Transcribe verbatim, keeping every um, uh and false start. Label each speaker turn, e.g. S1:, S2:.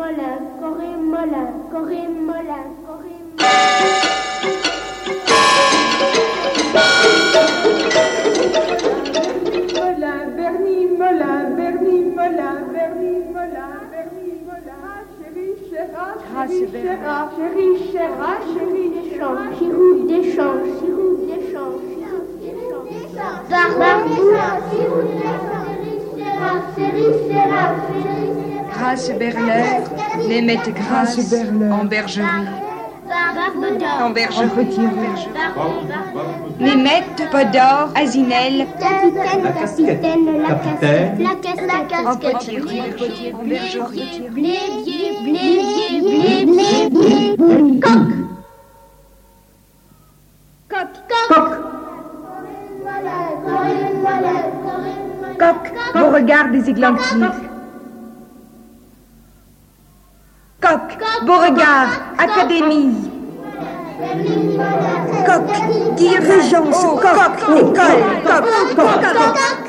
S1: Molin, Corinne Molin, Corinne Molin, Corinne
S2: Molin, Bernie Molin, Bernie Molin, Bernie Molin, Bernie Molin, chérie, chéra, chérie, chéra, chérie, chéra, chérie,
S1: Deschamps, Chirou Deschamps, Chirou Deschamps, Chirou Deschamps, Barbarbouche, Chirou Deschamps, chérie, chéra, chérie,
S3: Grâce Berler, Némette Grâce, en bergerie. En bergerie. Némette, Podor, Asinel.
S1: Capitaine, capitaine, la casquette, la casquette, la
S3: En
S1: casquette,
S3: potier, en bergerie.
S1: blé, blé, blé, blé, blé, blé, coq. Coq, coq.
S3: Coq, Beauregard des Églantiers. Coq, Beauregard, Académie. Coq, Dirigeance, Coq, École, Coq, Coq, Coq.